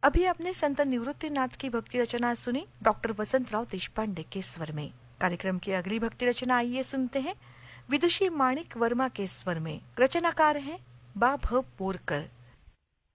अभी आपने संत निवृत्तिनाथ की भक्ति रचना सुनी डॉक्टर वसंतराव देशपांडे के स्वर में। कार्यक्रम की अगली भक्ति रचना आइए सुनते हैं विदुषी माणिक वर्मा के स्वर में। रचनाकार हैं बा भ बोरकर।